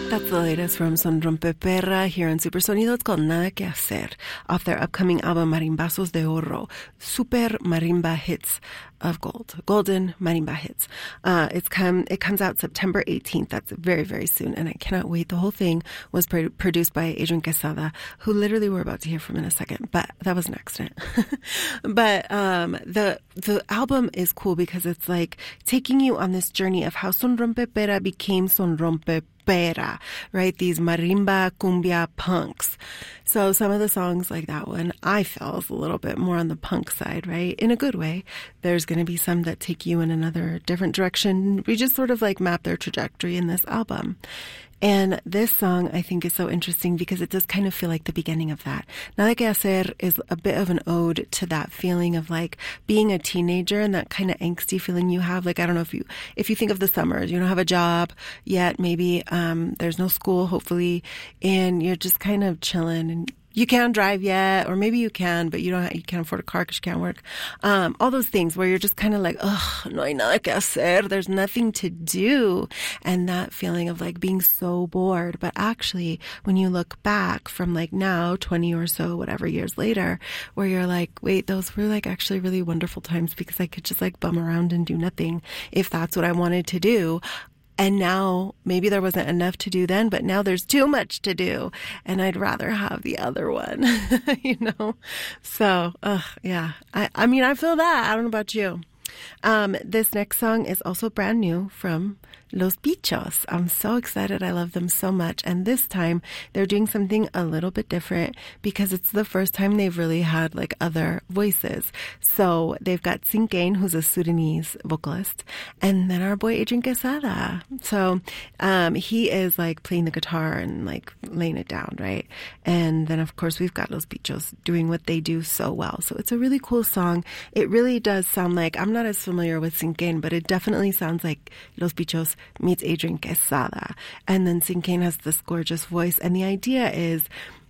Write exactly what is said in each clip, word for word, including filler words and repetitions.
That's the latest from Son Rompe Perra here on Super Sonido. It's called Nada Que Hacer off their upcoming album Marimbazos de Oro, Super Marimba Hits of Gold, Golden Marimba Hits. Uh, it's come, it comes out September eighteenth. That's very, very soon, and I cannot wait. The whole thing was pr- produced by Adrian Quesada, who literally we're about to hear from in a second, but that was an accident. But um, the the album is cool because it's like taking you on this journey of how Son Rompe Perra became Son Rompe Pera, right? These marimba, cumbia punks. So some of the songs like that one, I feel is a little bit more on the punk side, right? In a good way. There's going to be some that take you in another different direction. We just sort of like map their trajectory in this album. And this song, I think, is so interesting because it does kind of feel like the beginning of that. Nada Que Hacer is a bit of an ode to that feeling of like being a teenager and that kind of angsty feeling you have. Like, I don't know if you, if you think of the summers, you don't have a job yet, maybe, um, there's no school, hopefully, and you're just kind of chilling and you can't drive yet, or maybe you can, but you don't. You can't afford a car because you can't work. Um, all those things where you're just kind of like, ugh, no hay nada que hacer. There's nothing to do, and that feeling of like being so bored. But actually, when you look back from like now, twenty or so, whatever years later, where you're like, wait, those were like actually really wonderful times because I could just like bum around and do nothing if that's what I wanted to do. And now, maybe there wasn't enough to do then, but now there's too much to do. And I'd rather have the other one, you know? So, ugh, yeah. I, I mean, I feel that. I don't know about you. Um, this next song is also brand new from Los Bichos. I'm so excited. I love them so much. And this time they're doing something a little bit different because it's the first time they've really had like other voices. So they've got Cinquain, who's a Sudanese vocalist, and then our boy Adrian Quesada. So um, he is like playing the guitar and like laying it down, right? And then of course we've got Los Bichos doing what they do so well. So it's a really cool song. It really does sound like, I'm not as familiar with Cinquain, but it definitely sounds like Los Bichos meets Adrian Quesada. And then Cinquain has this gorgeous voice. And the idea is,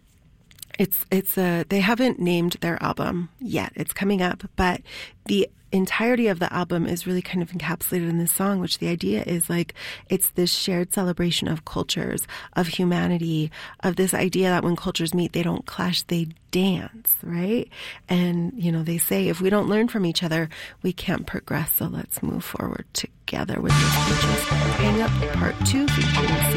it's, it's a, they haven't named their album yet. It's coming up, but the entirety of the album is really kind of encapsulated in this song, which the idea is like, it's this shared celebration of cultures, of humanity, of this idea that when cultures meet, they don't clash, they dance, right? And, you know, they say, if we don't learn from each other, we can't progress. So let's move forward together with this. Hang Up Part two featuring